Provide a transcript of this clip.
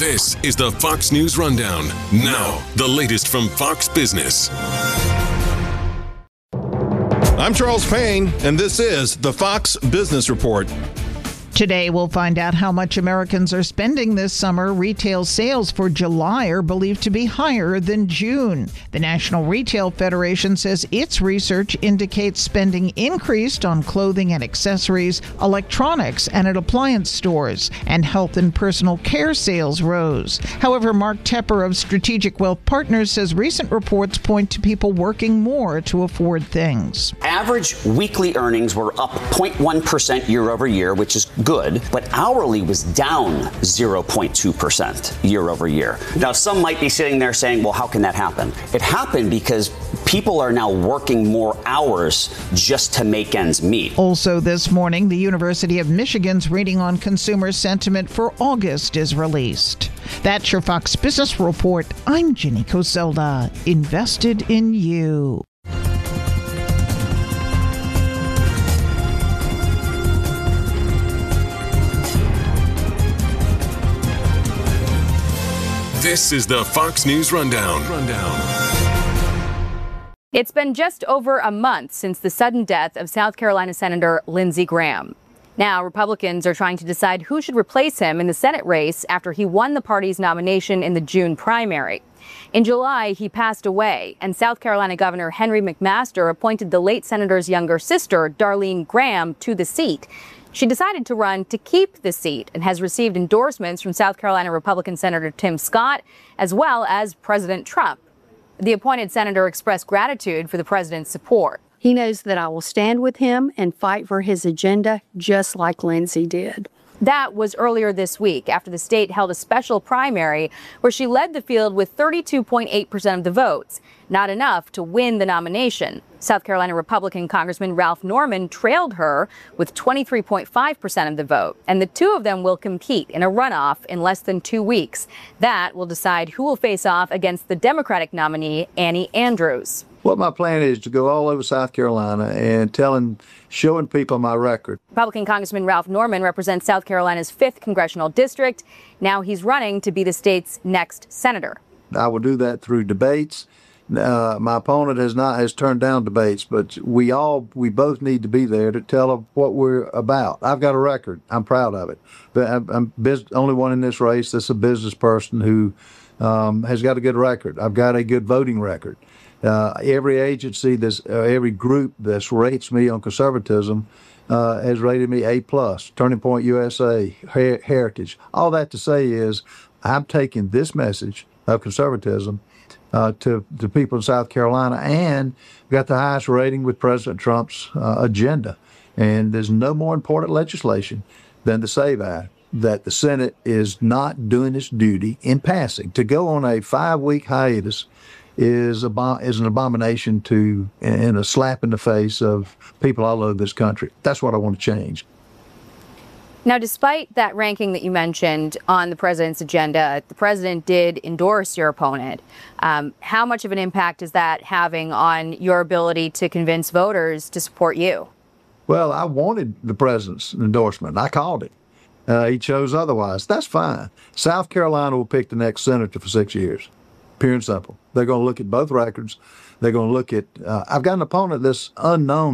This is the Fox News Rundown. Now, the latest from Fox Business. I'm Charles Payne, and this is the Fox Business Report. Today, we'll find out how much Americans are spending this summer. Retail sales for July are believed to be higher than June. The National Retail Federation says its research indicates spending increased on clothing and accessories, electronics, and at appliance stores, and health and personal care sales rose. However, Mark Tepper of Strategic Wealth Partners says recent reports point to people working more to afford things. Average weekly earnings were up 0.1% year over year, which is good, but hourly was down 0.2% year over year. Now, some might be sitting there saying, well, how can that happen? It happened because people are now working more hours just to make ends meet. Also this morning, the University of Michigan's reading on consumer sentiment for August is released. That's your Fox Business Report. I'm Ginny Coselda, invested in you. This is the Fox News Rundown. It's been just over a month since the sudden death of South Carolina Senator Lindsey Graham. Now, Republicans are trying to decide who should replace him in the Senate race after he won the party's nomination in the June primary. In July, he passed away, and South Carolina Governor Henry McMaster appointed the late senator's younger sister, Darlene Graham, to the seat. She decided to run to keep the seat and has received endorsements from South Carolina Republican Senator Tim Scott, as well as President Trump. The appointed senator expressed gratitude for the president's support. He knows that I will stand with him and fight for his agenda, just like Lindsey did. That was earlier this week after the state held a special primary where she led the field with 32.8% of the votes, not enough to win the nomination. South Carolina Republican Congressman Ralph Norman trailed her with 23.5% of the vote, and the two of them will compete in a runoff in less than 2 weeks. That will decide who will face off against the Democratic nominee, Annie Andrews. What my plan is to go all over South Carolina and showing people my record. Republican Congressman Ralph Norman represents South Carolina's 5th congressional district. Now he's running to be the state's next senator. I will do that through debates. My opponent has turned down debates, but we both need to be there to tell them what we're about. I've got a record. I'm proud of it. But I'm only one in this race that's a business person who has got a good record. I've got a good voting record. Every agency, every group that rates me on conservatism has rated me A+. Turning Point USA, Heritage. All that to say is I'm taking this message of conservatism to people in South Carolina, and got the highest rating with President Trump's agenda. And there's no more important legislation than to say that the Senate is not doing its duty in passing. To go on a 5-week hiatus is an abomination and a slap in the face of people all over this country. That's what I want to change. Now, despite that ranking that you mentioned on the president's agenda, the president did endorse your opponent. How much of an impact is that having on your ability to convince voters to support you? Well, I wanted the president's endorsement. I called it. He chose otherwise. That's fine. South Carolina will pick the next senator for 6 years. Pure and simple. They're going to look at both records. They're going to look at, I've got an opponent that's unknown